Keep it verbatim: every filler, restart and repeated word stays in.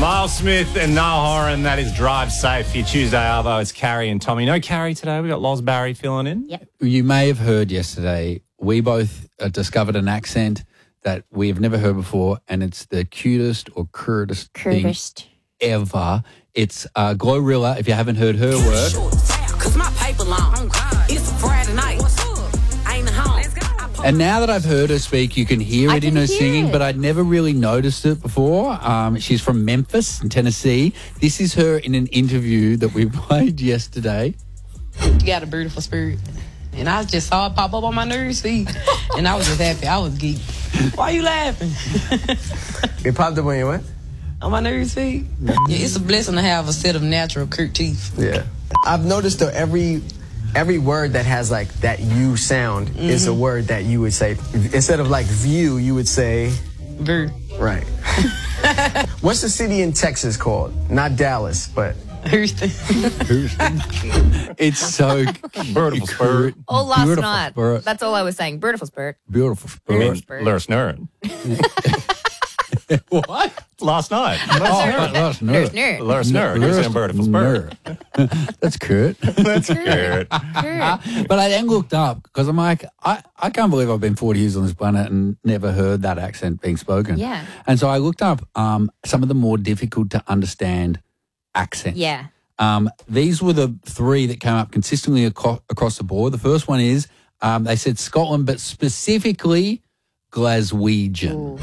Miles Smith and Niall Horan, that is Drive Safe for your Tuesday Arvo. It's Carrie and Tommy. No Carrie today. We've got Loz Barry filling in. Yep. You may have heard yesterday, we both uh, discovered an accent that we have never heard before, and it's the cutest or curdest Curdest. thing ever. It's uh, Glorilla, if you haven't heard her work. Cause my paper long. It's a Friday night. I ain't home. And now that I've heard her speak, you can hear I it in can her hear singing, it. but I'd never really noticed it before. Um, she's from Memphis in Tennessee. This is her in an interview that we played yesterday. You got a beautiful spirit. And I just saw it pop up on my news feed. And I was just happy. I was geek. Why you laughing? It popped up on your what? On my news feed? Yeah, it's a blessing to have a set of natural Kurt teeth. Yeah. I've noticed though every every word that has like that you sound mm-hmm. is a word that you would say. Instead of like view, you would say Bird. Right. What's the city in Texas called? Not Dallas, but Houston. Houston. It's so Beautiful spirit. All last Beautiful night. spirit. That's all I was saying. Beautiful spirit. Beautiful Beautiful spirit. spirit. Lurs Nern. What? Last night. Oh, that's There's nerd. nerd. Lurs Nern. You're saying beautiful spirit. That's Kurt. That's good. Kurt. But I then looked up because I'm like, I, I can't believe I've been forty years on this planet and never heard that accent being spoken. Yeah. And so I looked up um, some of the more difficult to understand accents. Yeah. Um, these were the three that came up consistently aco- across the board. The first one is um, they said Scotland, but specifically Glaswegian. Ooh.